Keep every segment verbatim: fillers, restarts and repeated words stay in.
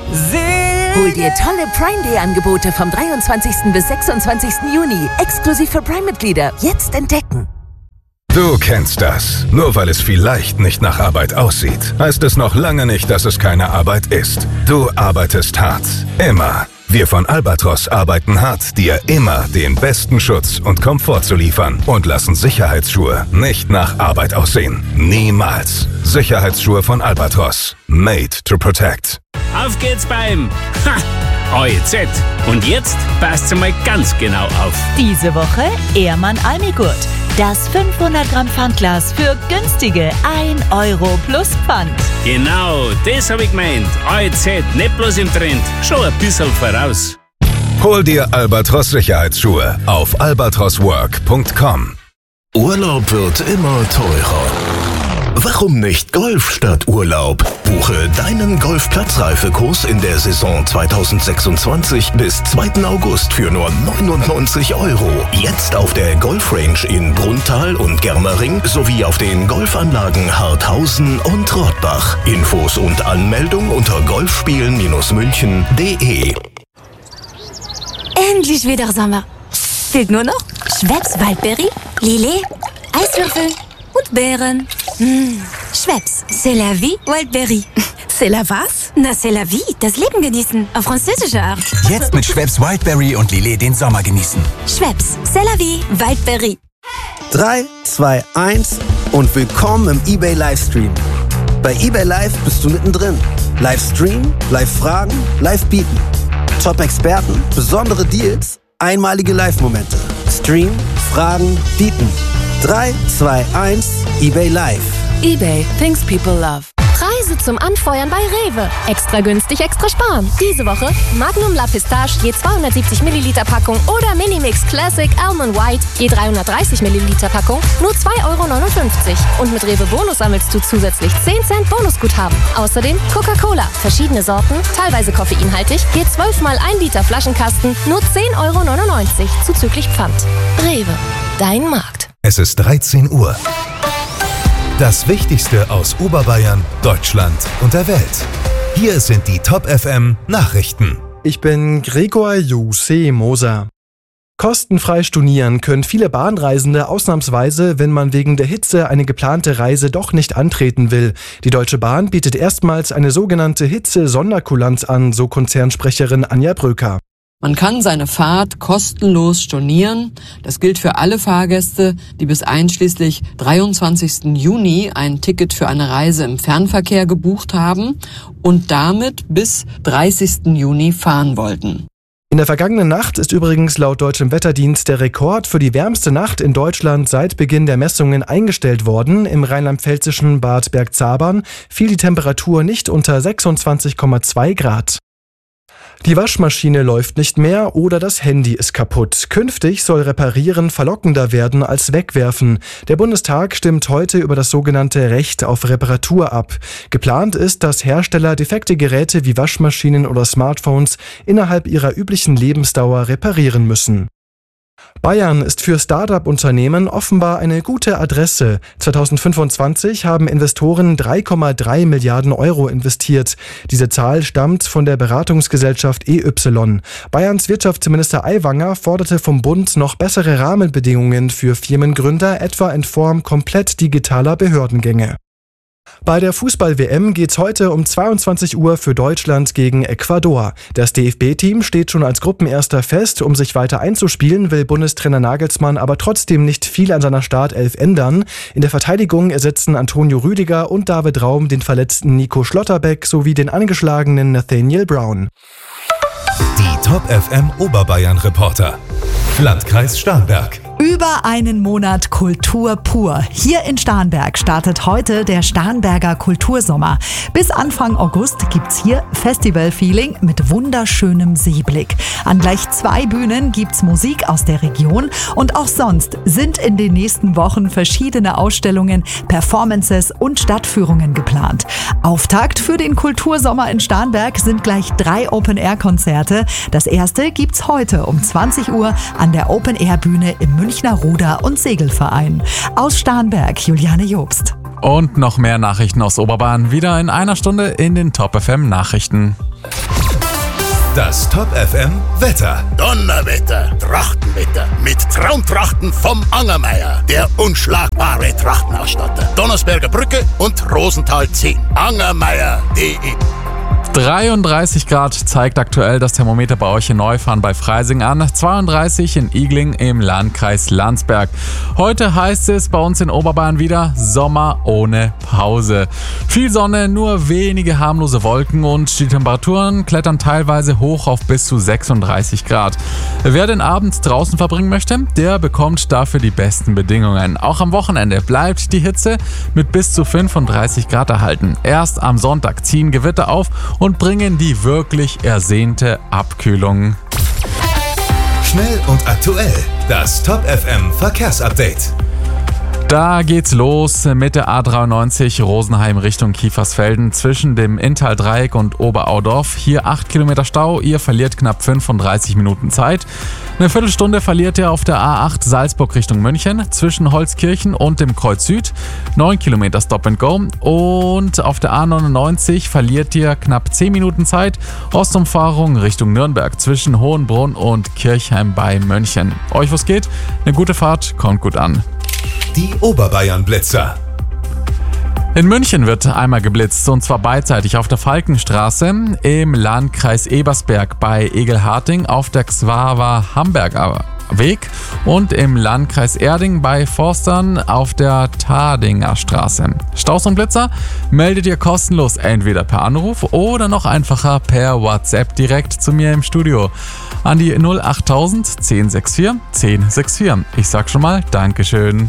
Hol dir tolle Prime Day Angebote vom dreiundzwanzigsten bis sechsundzwanzigsten Juni. Exklusiv für Prime-Mitglieder. Jetzt entdecken. Du kennst das. Nur weil es vielleicht nicht nach Arbeit aussieht, heißt es noch lange nicht, dass es keine Arbeit ist. Du arbeitest hart. Immer. Wir von Albatros arbeiten hart, dir immer den besten Schutz und Komfort zu liefern und lassen Sicherheitsschuhe nicht nach Arbeit aussehen. Niemals. Sicherheitsschuhe von Albatros. Made to protect. Auf geht's beim ha, O E Z. Und jetzt passt mal ganz genau auf. Diese Woche Ehrmann Almigurt. Das fünfhundert Gramm Pfandglas für günstige ein Euro plus Pfand. Genau, das hab ich gemeint. O E Z, nicht bloß im Trend, schon ein bisschen voraus. Hol dir Albatros Sicherheitsschuhe auf albatros work punkt com. Urlaub wird immer teurer. Warum nicht Golf statt Urlaub? Buche deinen Golfplatzreifekurs in der Saison zweitausendsechsundzwanzig bis zweiten August für nur neunundneunzig Euro. Jetzt auf der Golfrange in Brunnthal und Germering sowie auf den Golfanlagen Harthausen und Rottbach. Infos und Anmeldung unter golfspielen München punkt de. Endlich wieder Sommer. Fehlt nur noch Schweppes Waldbeere, Lillet, Eiswürfel und Beeren. Mmh. Schweppes, c'est la vie, Wildberry. C'est la was? Na, c'est la vie, das Leben genießen, auf französische Art. Jetzt mit Schweppes Wildberry und Lillet den Sommer genießen. Schweppes, c'est la vie, Wildberry. drei, zwei, eins und willkommen im eBay Livestream. Bei eBay Live bist du mittendrin. Livestream, Live-Fragen, Live-Bieten. Top-Experten, besondere Deals, einmalige Live-Momente. Stream, Fragen, Bieten. drei, zwei, eins, eBay Live. eBay, things people love. Preise zum Anfeuern bei Rewe. Extra günstig, extra sparen. Diese Woche Magnum La Pistache je zweihundertsiebzig Milliliter Packung oder Minimix Classic Almond White je dreihundertdreißig Milliliter Packung nur zwei Euro neunundfünfzig. Und mit Rewe Bonus sammelst du zusätzlich zehn Cent Bonusguthaben. Außerdem Coca-Cola, verschiedene Sorten, teilweise koffeinhaltig, je zwölf mal ein Liter Flaschenkasten nur zehn Euro neunundneunzig zuzüglich Pfand. Rewe, dein Markt. Es ist dreizehn Uhr. Das Wichtigste aus Oberbayern, Deutschland und der Welt. Hier sind die Top F M Nachrichten. Ich bin Gregor Juse Moser. Kostenfrei stornieren können viele Bahnreisende ausnahmsweise, wenn man wegen der Hitze eine geplante Reise doch nicht antreten will. Die Deutsche Bahn bietet erstmals eine sogenannte Hitze-Sonderkulanz an, so Konzernsprecherin Anja Bröker. Man kann seine Fahrt kostenlos stornieren. Das gilt für alle Fahrgäste, die bis einschließlich dreiundzwanzigsten Juni ein Ticket für eine Reise im Fernverkehr gebucht haben und damit bis dreißigsten Juni fahren wollten. In der vergangenen Nacht ist übrigens laut Deutschem Wetterdienst der Rekord für die wärmste Nacht in Deutschland seit Beginn der Messungen eingestellt worden. Im rheinland-pfälzischen Bad Bergzabern fiel die Temperatur nicht unter sechsundzwanzig Komma zwei Grad. Die Waschmaschine läuft nicht mehr oder das Handy ist kaputt. Künftig soll Reparieren verlockender werden als Wegwerfen. Der Bundestag stimmt heute über das sogenannte Recht auf Reparatur ab. Geplant ist, dass Hersteller defekte Geräte wie Waschmaschinen oder Smartphones innerhalb ihrer üblichen Lebensdauer reparieren müssen. Bayern ist für Start-up-Unternehmen offenbar eine gute Adresse. zweitausendfünfundzwanzig haben Investoren drei Komma drei Milliarden Euro investiert. Diese Zahl stammt von der Beratungsgesellschaft E Y. Bayerns Wirtschaftsminister Aiwanger forderte vom Bund noch bessere Rahmenbedingungen für Firmengründer, etwa in Form komplett digitaler Behördengänge. Bei der Fußball-W M geht's heute um zweiundzwanzig Uhr für Deutschland gegen Ecuador. Das D F B-Team steht schon als Gruppenerster fest. Um sich weiter einzuspielen, will Bundestrainer Nagelsmann aber trotzdem nicht viel an seiner Startelf ändern. In der Verteidigung ersetzen Antonio Rüdiger und David Raum den verletzten Nico Schlotterbeck sowie den angeschlagenen Nathaniel Brown. Die Top F M Oberbayern Reporter. Landkreis Starnberg. Über einen Monat Kultur pur. Hier in Starnberg startet heute der Starnberger Kultursommer. Bis Anfang August gibt's hier Festival-Feeling mit wunderschönem Seeblick. An gleich zwei Bühnen gibt's Musik aus der Region und auch sonst sind in den nächsten Wochen verschiedene Ausstellungen, Performances und Stadtführungen geplant. Auftakt für den Kultursommer in Starnberg sind gleich drei Open-Air-Konzerte. Das erste gibt's heute um zwanzig Uhr an der Open-Air-Bühne im Münchner Ruder- und Segelverein. Aus Starnberg, Juliane Jobst. Und noch mehr Nachrichten aus Oberbayern wieder in einer Stunde in den Top F M Nachrichten. Das Top F M Wetter. Donnerwetter, Trachtenwetter mit Traumtrachten vom Angermeier, der unschlagbare Trachtenausstatter. Donnersberger Brücke und Rosenthal zehn. Angermeier punkt de dreiunddreißig Grad zeigt aktuell das Thermometer bei euch in Neufahren bei Freising an, zweiunddreißig in Igling im Landkreis Landsberg. Heute heißt es bei uns in Oberbayern wieder Sommer ohne Pause. Viel Sonne, nur wenige harmlose Wolken und die Temperaturen klettern teilweise hoch auf bis zu sechsunddreißig Grad. Wer den Abend draußen verbringen möchte, der bekommt dafür die besten Bedingungen. Auch am Wochenende bleibt die Hitze mit bis zu fünfunddreißig Grad erhalten. Erst am Sonntag ziehen Gewitter auf und bringen die wirklich ersehnte Abkühlung. Schnell und aktuell. Das Top F M Verkehrsupdate. Da geht's los mit der A dreiundneunzig Rosenheim Richtung Kiefersfelden zwischen dem Inntal-Dreieck und Oberaudorf. Hier acht Kilometer Stau, ihr verliert knapp fünfunddreißig Minuten Zeit. Eine Viertelstunde verliert ihr auf der A acht Salzburg Richtung München zwischen Holzkirchen und dem Kreuz Süd. neun Kilometer Stop and Go. Und auf der A neunundneunzig verliert ihr knapp zehn Minuten Zeit. Ostumfahrung Richtung Nürnberg zwischen Hohenbrunn und Kirchheim bei München. Euch was geht? Eine gute Fahrt, kommt gut an. Die Oberbayern-Blitzer. In München wird einmal geblitzt, und zwar beidseitig auf der Falkenstraße, im Landkreis Ebersberg bei Egelharting auf der Xaver-Hamberger Weg und im Landkreis Erding bei Forstern auf der Tadinger Straße. Staus und Blitzer meldet ihr kostenlos entweder per Anruf oder noch einfacher per WhatsApp direkt zu mir im Studio an die null achttausend zehn vierundsechzig zehn vierundsechzig. Ich sag schon mal Dankeschön.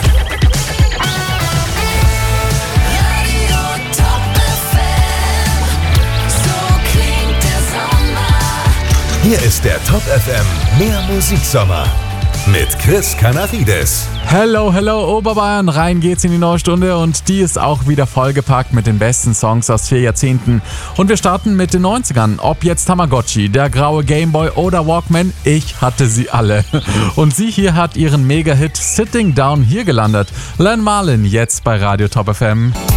Hier ist der Top F M Mehr Musiksommer mit Chris Canarides. Hello, hello Oberbayern, rein geht's in die neue Stunde und die ist auch wieder vollgepackt mit den besten Songs aus vier Jahrzehnten. Und wir starten mit den neunzigern, ob jetzt Tamagotchi, der graue Gameboy oder Walkman, ich hatte sie alle. Und sie hier hat ihren Mega-Hit Sitting Down hier gelandet. Len Marlin jetzt bei Radio Top F M.